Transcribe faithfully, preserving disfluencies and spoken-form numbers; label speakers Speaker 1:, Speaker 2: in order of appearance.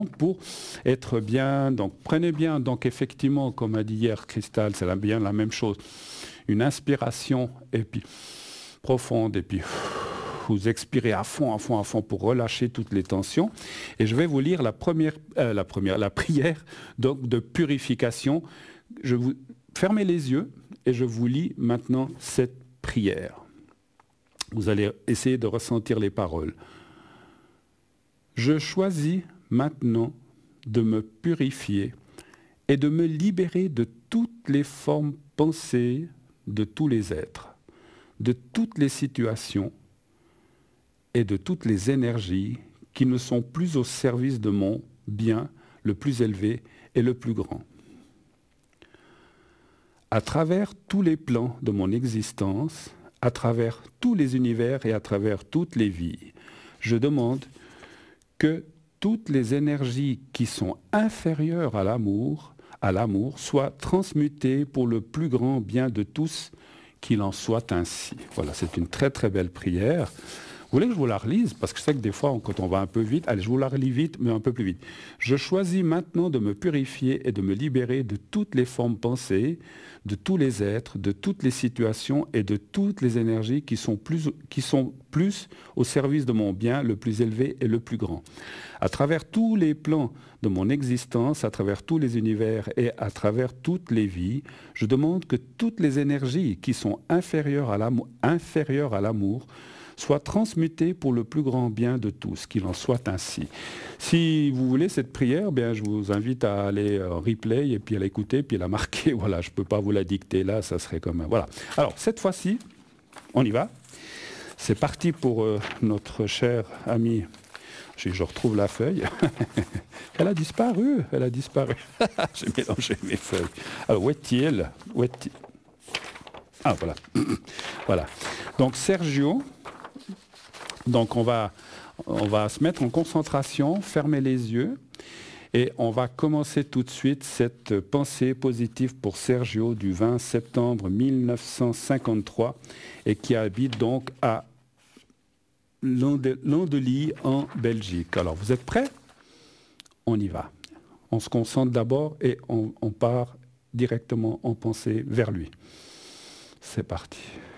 Speaker 1: pour être bien. Donc prenez bien, donc effectivement, comme a dit hier Cristal, c'est bien la même chose. Une inspiration et puis profonde et puis vous expirez à fond, à fond, à fond pour relâcher toutes les tensions. Et je vais vous lire la première, euh, la première, la prière donc de purification. Je vous fermez les yeux et je vous lis maintenant cette prière. Vous allez essayer de ressentir les paroles. Je choisis maintenant de me purifier et de me libérer de toutes les formes pensées de tous les êtres, de toutes les situations et de toutes les énergies qui ne sont plus au service de mon bien le plus élevé et le plus grand. À travers tous les plans de mon existence, à travers tous les univers et à travers toutes les vies, je demande que toutes les énergies qui sont inférieures à l'amour, à l'amour, soient transmutées pour le plus grand bien de tous, qu'il en soit ainsi. Voilà, c'est une très très belle prière. Vous voulez que je vous la relise? Parce que je sais que des fois, quand on va un peu vite, allez, je vous la relis vite, mais un peu plus vite. Je choisis maintenant de me purifier et de me libérer de toutes les formes pensées, de tous les êtres, de toutes les situations et de toutes les énergies qui sont plus, qui sont plus au service de mon bien le plus élevé et le plus grand. À travers tous les plans de mon existence, à travers tous les univers et à travers toutes les vies, je demande que toutes les énergies qui sont inférieures à l'amour, inférieures à l'amour soit transmuté pour le plus grand bien de tous, qu'il en soit ainsi. Si vous voulez cette prière, bien, je vous invite à aller en replay et puis à l'écouter, puis à la marquer. Voilà, je ne peux pas vous la dicter là, ça serait comme... Voilà. Alors, cette fois-ci, on y va. C'est parti pour euh, notre cher ami. Je, je retrouve la feuille. Elle a disparu, elle a disparu. J'ai mélangé mes feuilles. Alors, où est-il? Où est-il? Ah, voilà. Voilà. Donc, Sergio... Donc on va, on va se mettre en concentration, fermer les yeux et on va commencer tout de suite cette pensée positive pour Sergio du vingt septembre mille neuf cent cinquante-trois et qui habite donc à Landely en Belgique. Alors vous êtes prêts? On y va. On se concentre d'abord et on, on part directement en pensée vers lui. C'est parti.